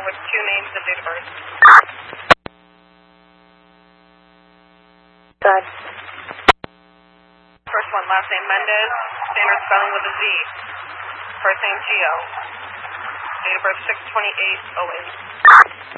with 2 names and date of birth. Good. First one, last name Mendez, standard spelling with a Z. First name Gio. Date of birth 6/28/08.